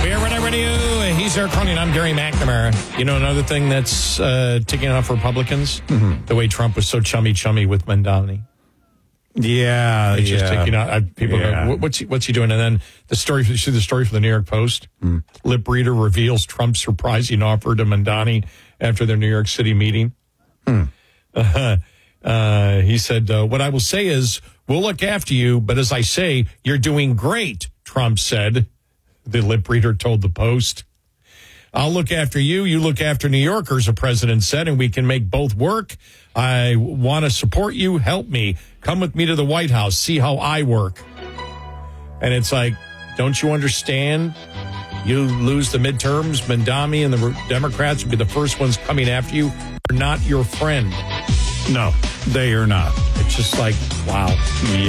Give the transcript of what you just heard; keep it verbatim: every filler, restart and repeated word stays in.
Here, Ready Radio. He's Eric Cronin. I'm Gary McNamara. You know another thing that's uh, ticking off Republicans? Mm-hmm. The way Trump was so chummy-chummy with Mamdani. Yeah, It's yeah. just taking out. I, people yeah. go, what's he, what's he doing? And then the story, you see the story from the New York Post? Mm. Lip reader reveals Trump's surprising offer to Mamdani after their New York City meeting. Hmm. Uh, uh, he said, uh, what I will say is, we'll look after you, but as I say, you're doing great, Trump said. The lip reader told the Post. I'll look after you, you look after New Yorkers, the president said, and we can make both work. I want to support you. Help me. Come with me to the White House. See how I work. And it's like, don't you understand? You lose the midterms, Mamdani and the Democrats will be the first ones coming after you. They're not your friend. No, they are not. It's just like, wow. Yeah.